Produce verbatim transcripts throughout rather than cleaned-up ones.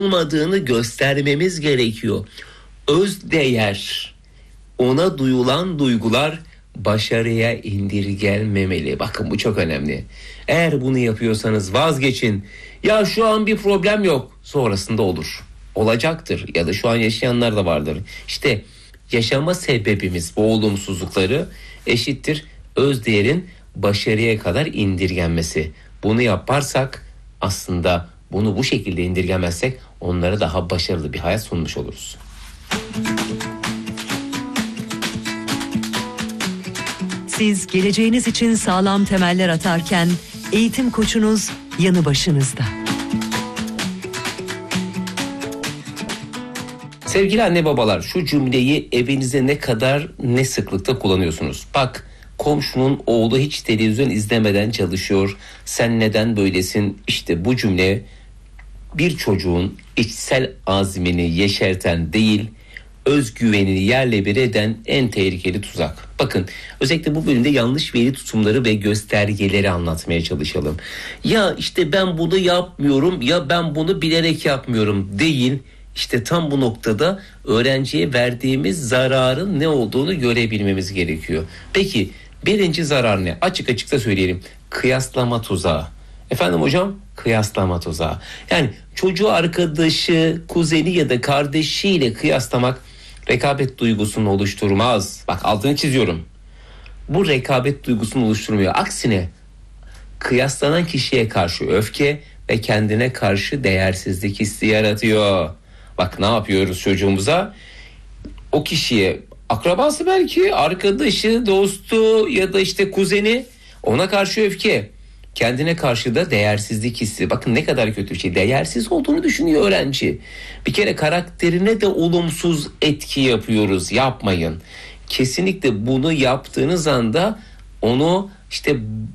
olmadığını göstermemiz gerekiyor. Özdeğer, ona duyulan duygular başarıya indirgenmemeli. Bakın bu çok önemli. Eğer bunu yapıyorsanız vazgeçin. Ya şu an bir problem yok. Sonrasında olur. Olacaktır. Ya da şu an yaşayanlar da vardır. İşte yaşama sebebimiz bu olumsuzlukları eşittir özdeğerin başarıya kadar indirgenmesi. Bunu yaparsak aslında bunu bu şekilde indirgemezsek onlara daha başarılı bir hayat sunmuş oluruz. Siz geleceğiniz için sağlam temeller atarken eğitim koçunuz yanı başınızda. Sevgili anne babalar, şu cümleyi evinizde ne kadar ne sıklıkta kullanıyorsunuz? Bak, komşunun oğlu hiç televizyon izlemeden çalışıyor. Sen neden böylesin? İşte bu cümle bir çocuğun içsel azmini yeşerten değil, özgüvenini yerle bir eden en tehlikeli tuzak. Bakın, özellikle bu bölümde yanlış veri tutumları ve göstergeleri anlatmaya çalışalım. Ya işte ben bunu yapmıyorum, ya ben bunu bilerek yapmıyorum değil. İşte tam bu noktada öğrenciye verdiğimiz zararın ne olduğunu görebilmemiz gerekiyor. Peki birinci zarar ne? Açık açık da söyleyelim. Kıyaslama tuzağı. Efendim hocam? Kıyaslama tuzağı. Yani çocuğu arkadaşı, kuzeni ya da kardeşiyle kıyaslamak rekabet duygusunu oluşturmaz. Bak, altını çiziyorum. Bu rekabet duygusunu oluşturmuyor. Aksine kıyaslanan kişiye karşı öfke ve kendine karşı değersizlik hissi yaratıyor. Bak, ne yapıyoruz çocuğumuza? O kişiye, akrabası belki, arkadaşı, dostu ya da işte kuzeni, ona karşı öfke. Kendine karşı da değersizlik hissi. Bakın ne kadar kötü bir şey. Değersiz olduğunu düşünüyor öğrenci. Bir kere karakterine de olumsuz etki yapıyoruz. Yapmayın. Kesinlikle bunu yaptığınız anda onu işte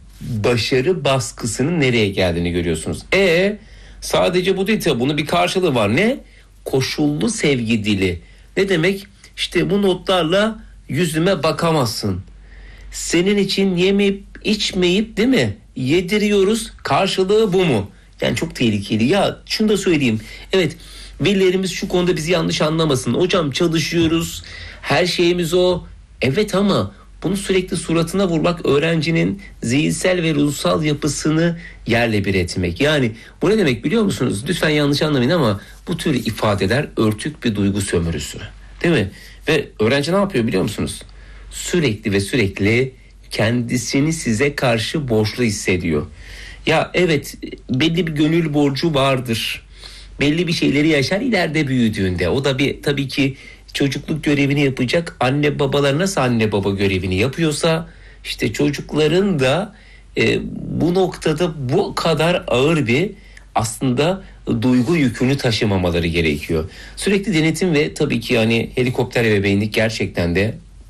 başarı baskısının nereye geldiğini görüyorsunuz. E sadece bu değil tabii. Bunun bir karşılığı var. Ne? Koşullu sevgi dili. Ne demek? İşte bu notlarla yüzüme bakamazsın. Senin için yemeyip içmeyip değil mi? Yediriyoruz. Karşılığı bu mu? Yani çok tehlikeli. Ya şunu da söyleyeyim. Evet, velilerimiz şu konuda bizi yanlış anlamasın. Hocam çalışıyoruz. Her şeyimiz o. Evet ama bunu sürekli suratına vurmak öğrencinin zihinsel ve ruhsal yapısını yerle bir etmek. Yani bu ne demek biliyor musunuz? Lütfen yanlış anlamayın ama bu tür ifadeler örtük bir duygu sömürüsü. Değil mi? Ve öğrenci ne yapıyor biliyor musunuz? Sürekli ve sürekli kendisini size karşı borçlu hissediyor. Ya evet, belli bir gönül borcu vardır. Belli bir şeyleri yaşar ileride büyüdüğünde. O da bir tabii ki çocukluk görevini yapacak. Anne babalar nasıl anne baba görevini yapıyorsa işte çocukların da e, bu noktada bu kadar ağır bir aslında duygu yükünü taşımamaları gerekiyor. Sürekli denetim ve tabii ki hani helikopter ebeveynlik gerçekten de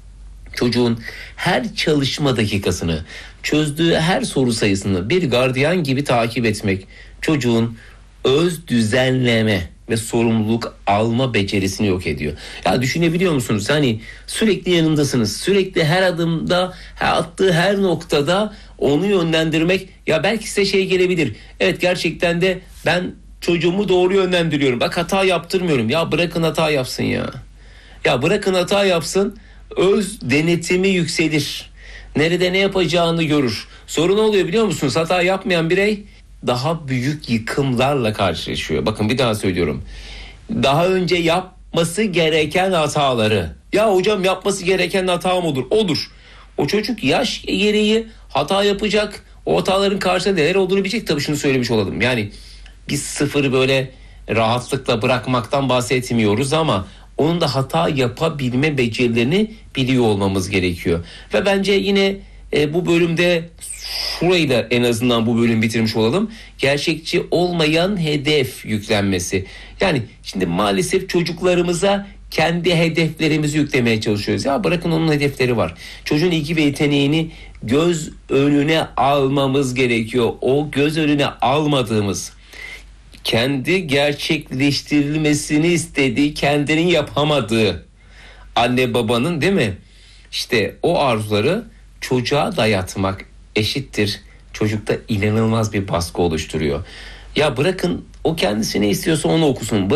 çocuğun her çalışma dakikasını, çözdüğü her soru sayısını bir gardiyan gibi takip etmek, çocuğun öz düzenleme ve sorumluluk alma becerisini yok ediyor. Ya düşünebiliyor musunuz? Hani sürekli yanındasınız. Sürekli her adımda, attığı her noktada onu yönlendirmek. Ya belki size şey gelebilir. Evet, gerçekten de ben çocuğumu doğru yönlendiriyorum. Bak, hata yaptırmıyorum. Ya bırakın hata yapsın ya. Ya bırakın hata yapsın. Öz denetimi yükselir. Nerede ne yapacağını görür. Sorun oluyor biliyor musunuz? Hata yapmayan birey daha büyük yıkımlarla karşılaşıyor. Bakın bir daha söylüyorum. Daha önce yapması gereken hataları. Ya hocam yapması gereken hata mı olur? Olur. O çocuk yaş gereği hata yapacak. O hataların karşısında neler olduğunu bilecek. Tabii şunu söylemiş olalım. Yani biz sıfırı böyle rahatlıkla bırakmaktan bahsetmiyoruz ama onun da hata yapabilme becerilerini biliyor olmamız gerekiyor. Ve bence yine e, bu bölümde şurayı da en azından bu bölüm bitirmiş olalım. Gerçekçi olmayan hedef yüklenmesi. Yani şimdi maalesef çocuklarımıza kendi hedeflerimizi yüklemeye çalışıyoruz. Ya bırakın, onun hedefleri var. Çocuğun ilgi ve yeteneğini göz önüne almamız gerekiyor. O göz önüne almadığımız, kendi gerçekleştirilmesini istediği, kendinin yapamadığı anne babanın değil mi? İşte o arzuları çocuğa dayatmak eşittir çocukta inanılmaz bir baskı oluşturuyor. Ya bırakın O kendisi ne istiyorsa onu okusun.